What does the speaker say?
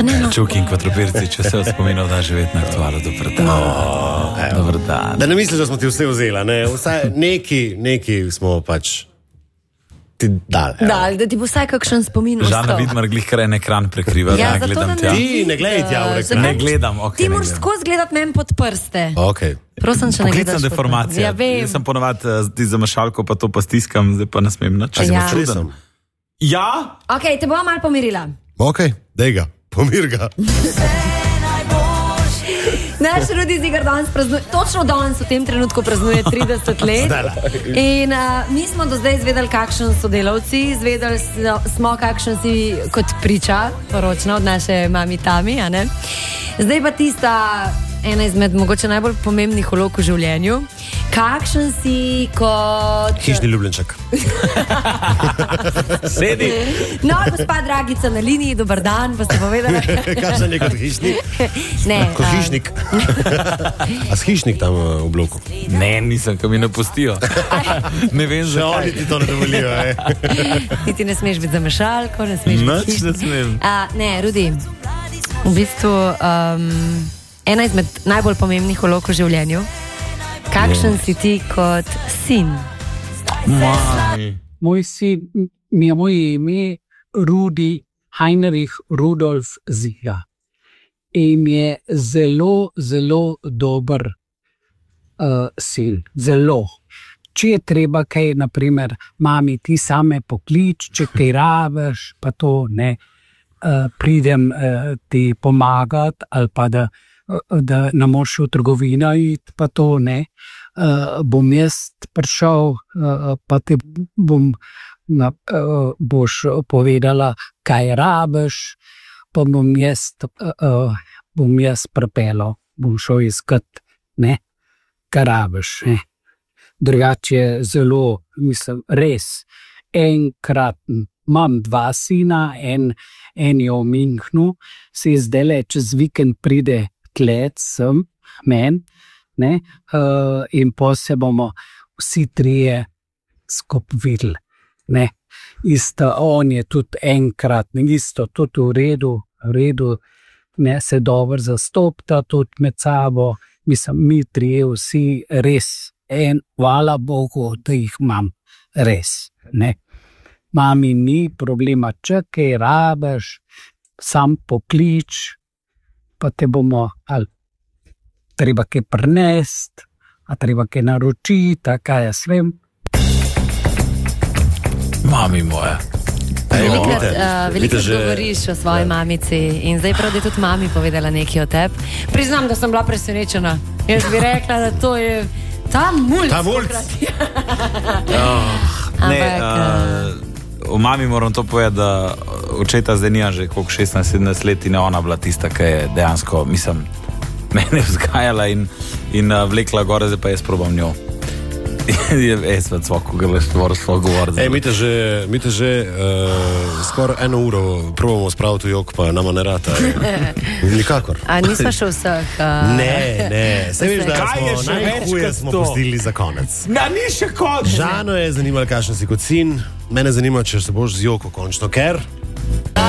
Čuk in Kvadropirci, če se spominjal, da živeti na Aktualu. Dobar dan. Da ne misliš, da smo ti vse vzela, ne? Vsaj neki smo pač ti dali. Da ti bo vsaj kakšen spomin ostal. Žana Vidmar glih kar en ekran prekriva, Ja, da zato gledam da tja. Ti ne gledaj tja v ekran. Ne gledam, ok. Ti moraš skozi gledati meni pod prste. Okay. Prosim, če ne gledaš. Poklicna deformacija. Ja, vem. Jaz sem ponovadi ti za mašalko, pa to pa stiskam, zdaj pa ne smem nič. Ja. Čuden. Ja? Ok, te bom malo pomirila. Ok, dej ga, pomir ga. Naš Rudi Zigar danes praznuje, točno danes v tem trenutku praznuje 30 let. In mi smo do zdaj izvedeli, kakšen so delavci, izvedeli smo, kakšen si kot priča, poročna od naše mami Tami, a ne? Zdaj pa tista ena izmed mogoče najbolj pomembnih vlog v življenju. Kakšen si kot... Hišni ljubljenček. Sedi. No, gospa Dragica na liniji, dober dan, pa ste povedali. Kakšen je kot hišnik? Ne. Kot hišnik. A s hišnik tam v bloku? Ne, nisem, ko mi ne pustijo. Ne vem, Že oni ti to ne dovolijo, Ti ne smeš biti za mešalko, ne smeš biti Nič ne hišnik. smem. Ne, Rudi, v bistvu ena izmed najbolj pomembnih vlog v življenju. Kakšen si ti kot sin? Mami. Moj sin, moje ime Rudi Heinrich Rudolf Zigar. In je zelo, zelo dober sin. Zelo. Če je treba kaj, naprimer, mami, ti same poklič, če kaj rabiš, pa to ne, pridem ti pomagati, ali pa da ne moreš v trgovino iti, pa to ne. Bom jaz prišel, pa ti boš povedala, kaj rabiš, pa bom jaz pripeljal, bom šel iskat, ne, kaj rabiš. Ne. Drugače je zelo, mislim, res enkraten. Imam dva sina, en je v Münchnu, se zdaj čez vikend pride tlec sem, men, ne, in pa se bomo vsi trije skupaj videli, ne. Isto, on je tudi enkrat, isto, tudi v redu, ne, se dobro zastopta tudi med sabo, mislim, mi trije vsi res, hvala Bogu, da jih imam, res, ne. Mami ni problema, če kaj rabiš, sam poklič, pa te bomo, ali treba kaj prinesti, ali treba kaj naročiti, kaj jaz vem. Mami moja. Veliko govoriš o svoji mamici in zdaj prav, da je tudi mami povedala nekaj o tebi. Priznam, da sem bila presenečena. Jaz bi rekla, da to je ta mulj. O mami moram to povedati, da očeta zdaj nija že koliko 16-17 let in je ona bila tista, ki je dejansko, mislim, mene vzgajala in vlekla gore, zdaj pa jaz probam njo. Jaz pa cvako gledaš, svoj govor. Mi te že skoraj 1 uro probamo spraviti v jok, pa nama ne rata. Nikakor. A nismo še vseh? Ne. Se veš, da smo najhuje smo pustili za konec. Ni še konec. Žano je zanimalo, kakšen si kot sin. Mene zanima, če se boš z joko končno, ker...